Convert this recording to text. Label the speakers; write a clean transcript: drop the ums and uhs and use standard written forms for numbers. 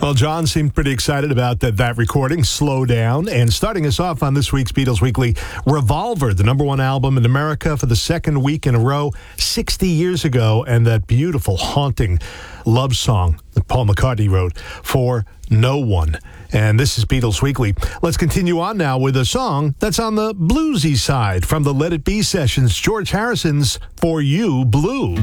Speaker 1: Well, John seemed pretty excited about that recording, Slow Down. And starting us off on this week's Beatles Weekly, Revolver, the number one album in America for the second week in a row, 60 years ago, and that beautiful, haunting love song that Paul McCartney wrote for No One. And this is Beatles Weekly. Let's continue on now with a song that's on the bluesy side from the Let It Be sessions, George Harrison's For You, Blue.